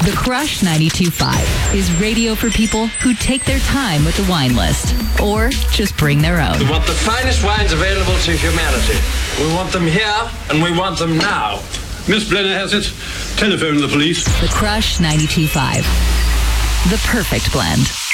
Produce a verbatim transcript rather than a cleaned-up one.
The Crush ninety-two point five is radio for people who take their time with the wine list or just bring their own. We want the finest wines available to humanity. We want them here and we want them now. Miss Blenner has it. Telephone the police. The Crush ninety-two point five. The perfect blend.